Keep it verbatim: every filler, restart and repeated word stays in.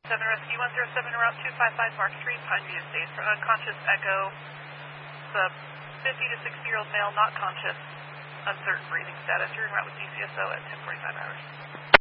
seven Rescue one zero seven, Route two five five, Mark Street, Pineview Estates, for unconscious echo, the fifty to sixty year old male, not conscious, uncertain breathing status. You're en route with D C S O at ten forty-five hours.